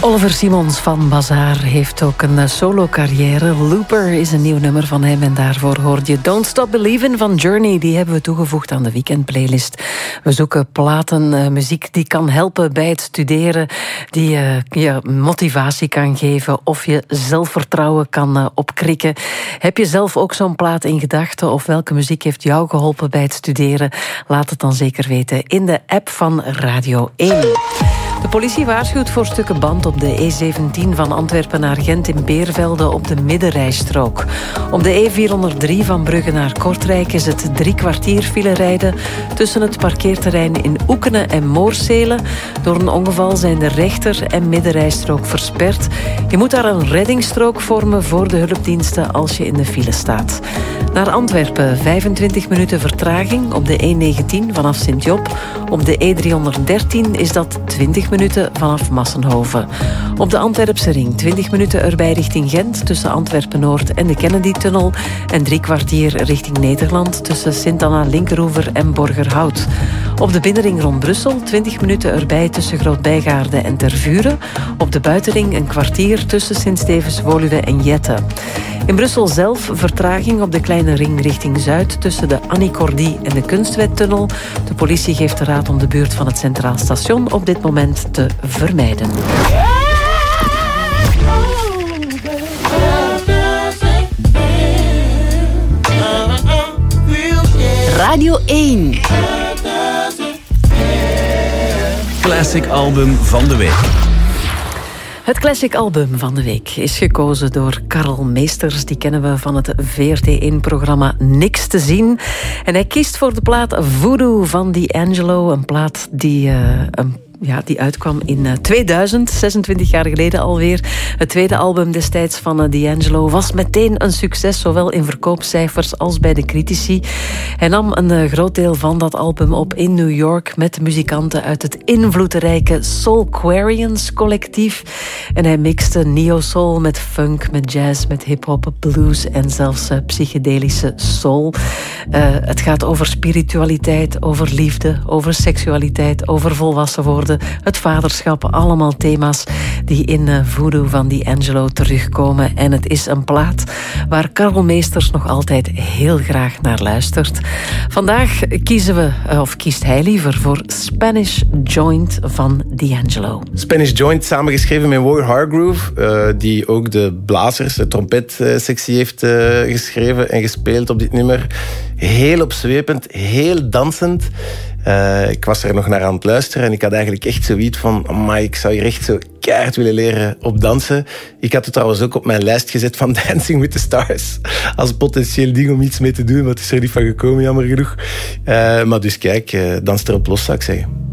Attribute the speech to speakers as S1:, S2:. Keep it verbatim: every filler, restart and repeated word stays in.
S1: Oliver Simons van Bazaar heeft ook een solo-carrière. Looper is een nieuw nummer van hem en daarvoor hoorde je Don't Stop Believin' van Journey. Die hebben we toegevoegd aan de weekendplaylist. We zoeken platen, uh, muziek die kan helpen bij het studeren, die uh, je motivatie kan geven of je zelfvertrouwen kan uh, opkrikken. Heb je zelf ook zo'n plaat in gedachten of welke muziek heeft jou geholpen bij het studeren? Laat het dan zeker weten in de app van Radio één. De politie waarschuwt voor stukken band op de E zeventien van Antwerpen naar Gent in Beervelde op de middenrijstrook. Op de E vierhonderddrie van Brugge naar Kortrijk is het drie kwartier file rijden tussen het parkeerterrein in Oekenen en Moorsele. Door een ongeval zijn de rechter- en middenrijstrook versperd. Je moet daar een reddingsstrook vormen voor de hulpdiensten als je in de file staat. Naar Antwerpen vijfentwintig minuten vertraging op de E negentien vanaf Sint-Job. Op de E driehonderddertien is dat twintig minuten vanaf Massenhoven. Op de Antwerpse ring twintig minuten erbij richting Gent tussen Antwerpen-Noord en de Kennedy-tunnel en drie kwartier richting Nederland tussen Sint-Anna-Linkeroever en Borgerhout. Op de binnenring rond Brussel twintig minuten erbij tussen Groot-Bijgaarde en Tervuren. Op de buitenring een kwartier tussen Sint-Stevens, Woluwe en Jette. In Brussel zelf vertraging op de kleine ring richting Zuid tussen de Annie Cordy en de Kunstwettunnel. De politie geeft de raad om de buurt van het Centraal Station op dit moment te vermijden.
S2: Radio één.
S3: Classic album van de week.
S1: Het classic album van de week is gekozen door Karel Meesters. Die kennen we van het V R T één-programma Niks te zien. En hij kiest voor de plaat Voodoo van D'Angelo. Een plaat die... Uh, een Ja, die uitkwam in tweeduizend, zesentwintig jaar geleden alweer. Het tweede album destijds van D'Angelo was meteen een succes, zowel in verkoopcijfers als bij de critici. Hij nam een groot deel van dat album op in New York met muzikanten uit het invloedrijke Soulquarians collectief. En hij mixte neo-soul met funk, met jazz, met hip-hop, blues en zelfs uh, psychedelische soul. Uh, het gaat over spiritualiteit, over liefde, over seksualiteit, over volwassen worden. Het vaderschap, allemaal thema's die in uh, Voodoo van D'Angelo terugkomen. En het is een plaat waar Karel Meesters nog altijd heel graag naar luistert. Vandaag kiezen we, uh, of kiest hij liever, voor Spanish Joint van D'Angelo.
S4: Spanish Joint, samengeschreven met Roy Hargrove, uh, die ook de blazers, de trompetsectie heeft uh, geschreven en gespeeld op dit nummer. Heel opzwepend, heel dansend. Uh, ik was er nog naar aan het luisteren en ik had eigenlijk echt zoiets van, amai, ik zou hier echt zo keihard willen leren op dansen. Ik had het trouwens ook op mijn lijst gezet van Dancing with the Stars als potentieel ding om iets mee te doen, maar het is er niet van gekomen, jammer genoeg. Uh, maar dus kijk, uh, dans erop los, zou ik zeggen.